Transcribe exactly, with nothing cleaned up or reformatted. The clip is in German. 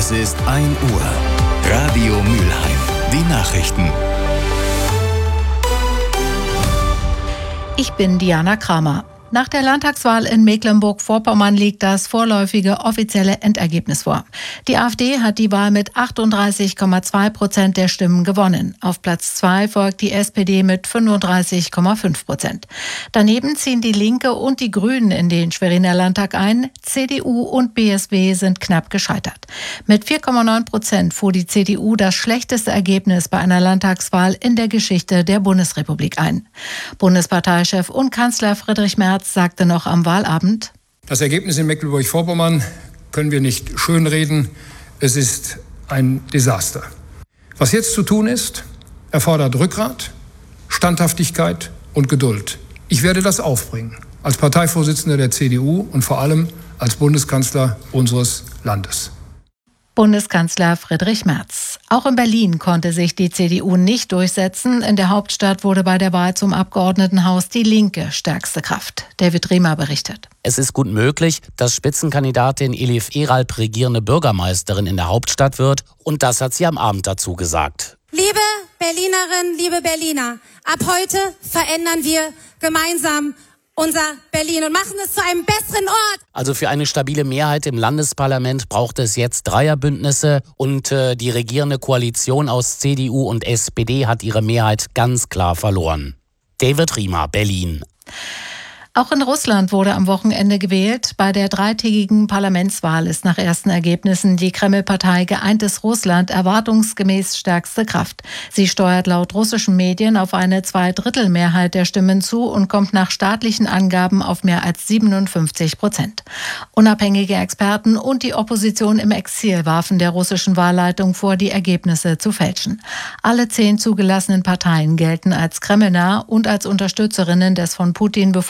Es ist ein Uhr. Radio Mülheim. Die Nachrichten. Ich bin Diana Kramer. Nach der Landtagswahl in Mecklenburg-Vorpommern liegt das vorläufige offizielle Endergebnis vor. Die AfD hat die Wahl mit achtunddreißig Komma zwei Prozent der Stimmen gewonnen. Auf Platz zwei folgt die S P D mit fünfunddreißig Komma fünf Prozent. Daneben ziehen die Linke und die Grünen in den Schweriner Landtag ein. C D U und B S W sind knapp gescheitert. Mit vier Komma neun Prozent fuhr die C D U das schlechteste Ergebnis bei einer Landtagswahl in der Geschichte der Bundesrepublik ein. Bundesparteichef und Kanzler Friedrich Merz sagte noch am Wahlabend: Das Ergebnis in Mecklenburg-Vorpommern können wir nicht schönreden. Es ist ein Desaster. Was jetzt zu tun ist, erfordert Rückgrat, Standhaftigkeit und Geduld. Ich werde das aufbringen, als Parteivorsitzender der C D U und vor allem als Bundeskanzler unseres Landes. Bundeskanzler Friedrich Merz. Auch in Berlin konnte sich die C D U nicht durchsetzen. In der Hauptstadt wurde bei der Wahl zum Abgeordnetenhaus die Linke stärkste Kraft. David Riemer berichtet. Es ist gut möglich, dass Spitzenkandidatin Elif Eralp regierende Bürgermeisterin in der Hauptstadt wird. Und das hat sie am Abend dazu gesagt. Liebe Berlinerinnen, liebe Berliner, ab heute verändern wir gemeinsam unser Berlin und machen es zu einem besseren Ort. Also für eine stabile Mehrheit im Landesparlament braucht es jetzt Dreierbündnisse und äh, die regierende Koalition aus C D U und S P D hat ihre Mehrheit ganz klar verloren. David Riemer, Berlin. Auch in Russland wurde am Wochenende gewählt. Bei der dreitägigen Parlamentswahl ist nach ersten Ergebnissen die Kreml-Partei Geeintes Russland erwartungsgemäß stärkste Kraft. Sie steuert laut russischen Medien auf eine Zweidrittelmehrheit der Stimmen zu und kommt nach staatlichen Angaben auf mehr als siebenundfünfzig Prozent. Unabhängige Experten und die Opposition im Exil warfen der russischen Wahlleitung vor, die Ergebnisse zu fälschen. Alle zehn zugelassenen Parteien gelten als kremlnah und als Unterstützerinnen des von Putin bevorstehenden